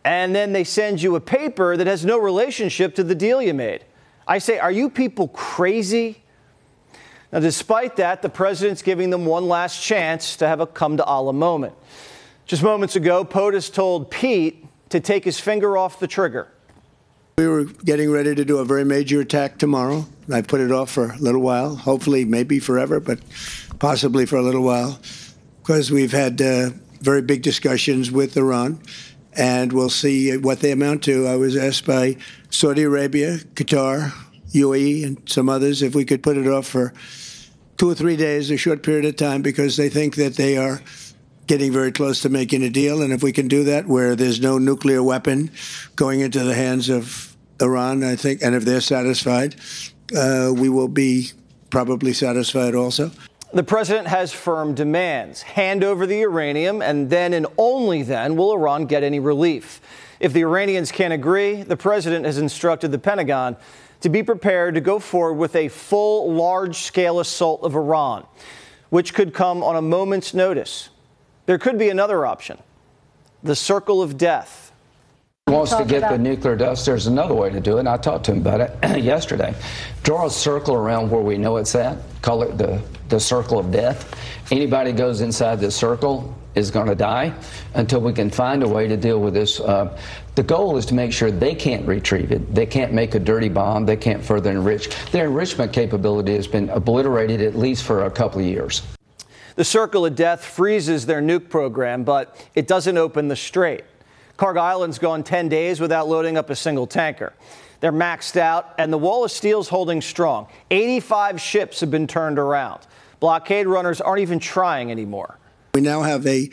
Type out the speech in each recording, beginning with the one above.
and then they send you a paper that has no relationship to the deal you made. I say, are you people crazy? Now, despite that, the president's giving them one last chance to have a come-to-Allah moment. Just moments ago, POTUS told Pete to take his finger off the trigger. We were getting ready to do a very major attack tomorrow. I put it off for a little while, hopefully maybe forever, but possibly for a little while, because we've had very big discussions with Iran, and we'll see what they amount to. I was asked by Saudi Arabia, Qatar, UAE, and some others if we could put it off for 2 or 3 days, a short period of time, because they think that they are getting very close to making a deal. And if we can do that where there's no nuclear weapon going into the hands of Iran, I think, and if they're satisfied, we will be probably satisfied also. The president has firm demands. Hand over the uranium, and then and only then will Iran get any relief. If the Iranians can't agree, the president has instructed the Pentagon to be prepared to go forward with a full, large-scale assault of Iran, which could come on a moment's notice. There could be another option, the circle of death. He wants to get the nuclear dust. There's another way to do it, and I talked to him about it yesterday. Draw a circle around where we know it's at. Call it the circle of death. Anybody goes inside this circle is going to die until we can find a way to deal with this. The goal is to make sure they can't retrieve it. They can't make a dirty bomb. They can't further enrich. Their enrichment capability has been obliterated at least for a couple of years. The circle of death freezes their nuke program, but it doesn't open the strait. Carg Island's gone 10 days without loading up a single tanker. They're maxed out, and the wall of steel's holding strong. 85 ships have been turned around. Blockade runners aren't even trying anymore. We now have a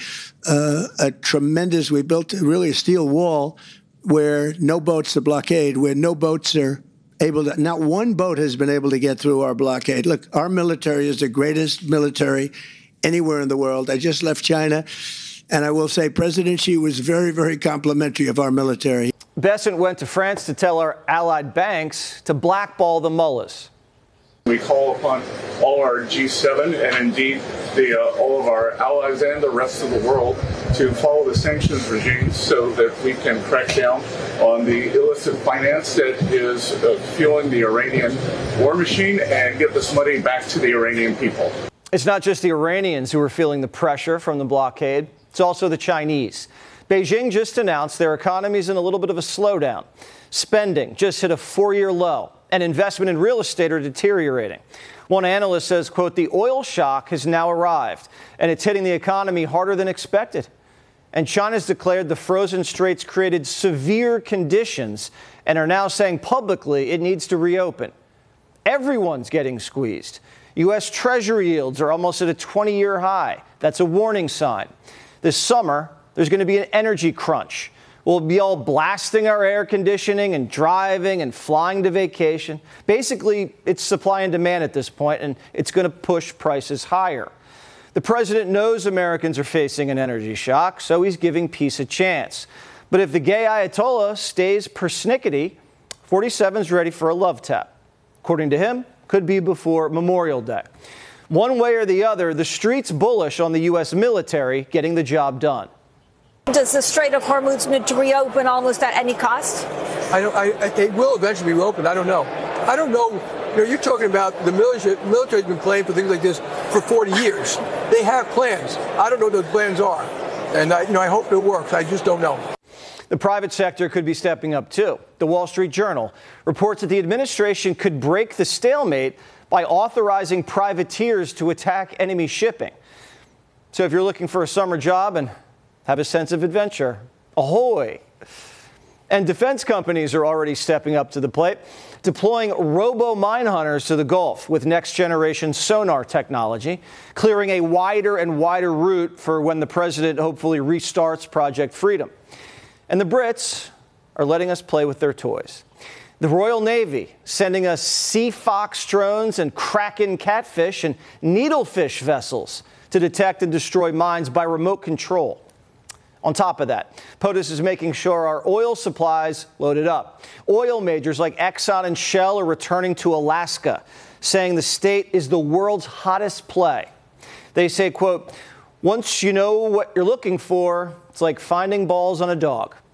tremendous, we built really a steel wall where no boats to blockade, where no boats are able to, not one boat has been able to get through our blockade. Look, our military is the greatest military anywhere in the world. I just left China, and I will say President Xi was very, very complimentary of our military. Bessent went to France to tell our allied banks to blackball the mullahs. We call upon all our G7 and indeed all of our allies and the rest of the world to follow the sanctions regime so that we can crack down on the illicit finance that is fueling the Iranian war machine and get this money back to the Iranian people. It's not just the Iranians who are feeling the pressure from the blockade. It's also the Chinese. Beijing just announced their economy's in a little bit of a slowdown. Spending just hit a 4-year low, and investment in real estate are deteriorating. One analyst says, quote, the oil shock has now arrived, and it's hitting the economy harder than expected. And China's declared the frozen straits created severe conditions and are now saying publicly it needs to reopen. Everyone's getting squeezed. U.S. Treasury yields are almost at a 20-year high. That's a warning sign. This summer, there's going to be an energy crunch. We'll be all blasting our air conditioning and driving and flying to vacation. Basically, it's supply and demand at this point, and it's going to push prices higher. The president knows Americans are facing an energy shock, so he's giving peace a chance. But if the gay Ayatollah stays persnickety, 47's ready for a love tap. According to him, could be before Memorial Day. One way or the other, the street's bullish on the U.S. military getting the job done. Does the Strait of Hormuz need to reopen almost at any cost? It will eventually reopen. I don't know. You're talking about the military's been playing for things like this for 40 years. They have plans. I don't know what those plans are. And I hope it works. I just don't know. The private sector could be stepping up, too. The Wall Street Journal reports that the administration could break the stalemate by authorizing privateers to attack enemy shipping. So if you're looking for a summer job and have a sense of adventure, ahoy. And defense companies are already stepping up to the plate, deploying robo-mine hunters to the Gulf with next-generation sonar technology, clearing a wider and wider route for when the president hopefully restarts Project Freedom. And the Brits are letting us play with their toys. The Royal Navy sending us Sea Fox drones and Kraken catfish and needlefish vessels to detect and destroy mines by remote control. On top of that, POTUS is making sure our oil supplies loaded up. Oil majors like Exxon and Shell are returning to Alaska, saying the state is the world's hottest play. They say, quote, once you know what you're looking for, it's like finding balls on a dog.